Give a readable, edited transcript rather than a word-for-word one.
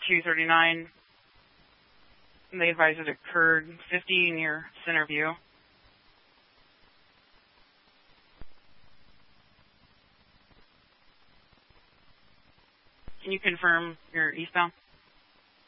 239. They advise it occurred 50 near Centerview. Can you confirm your eastbound?